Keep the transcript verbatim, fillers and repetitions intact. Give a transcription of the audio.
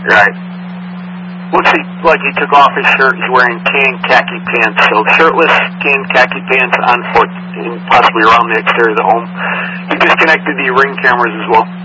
Right. Looks like he took off his shirt. He's wearing tan khaki pants. So shirtless, tan khaki pants on foot, and possibly around the exterior of the home. He disconnected the ring cameras as well.